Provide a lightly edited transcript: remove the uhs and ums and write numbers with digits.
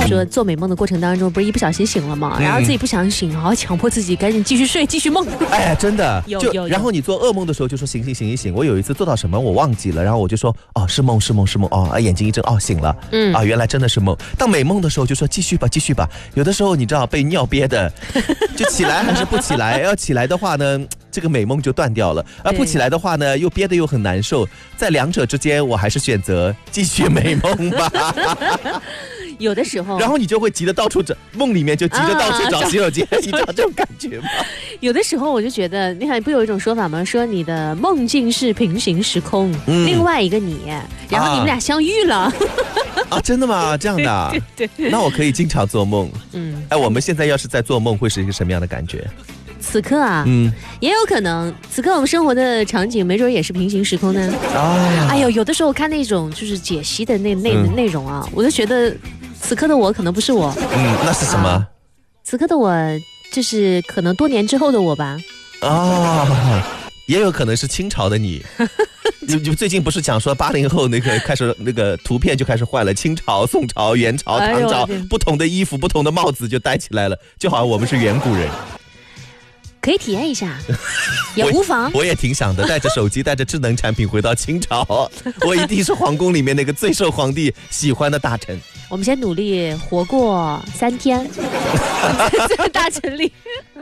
说做美梦的过程当中，不是一不小心醒了嘛，然后自己不想醒，然后强迫自己赶紧继续睡，继续梦。 哎，真的， 有。 然后你做噩梦的时候就说醒一醒。我有一次做到什么我忘记了，然后我就说哦是梦哦，眼睛一睁哦醒了，原来真的是梦。当美梦的时候就说继续吧。有的时候你知道被尿憋的，就起来还是不起来？要起来的话呢，这个美梦就断掉了；而不起来的话呢，又憋得又很难受。在两者之间，我还是选择继续美梦吧。 有的时候， 然后你就会急得到处找，梦里面就急着到处找洗手间，你知道这种感觉吗？ 有的时候我就觉得，你看不有一种说法吗？说你的梦境是平行时空，另外一个你，然后你们俩相遇了。 啊，真的吗？这样的啊？ 对。 那我可以经常做梦。哎，我们现在要是在做梦，会是一个什么样的感觉？ 此刻啊，也有可能，此刻我们生活的场景，没准也是平行时空呢。哎呦，有的时候看那种就是解析的内容啊，我就觉得此刻的我可能不是我。 那是什么？ 此刻的我就是可能多年之后的我吧。 也有可能是清朝的你。就最近不是讲说80后那个开始那个图片就开始换了，清朝、宋朝、元朝、唐朝，不同的衣服、不同的帽子就戴起来了，就好像我们是远古人。 可以体验一下，也无妨。 我也挺想的，带着手机，带着智能产品回到清朝，我一定是皇宫里面那个最受皇帝喜欢的大臣。 我们先努力活过3天，在大臣里。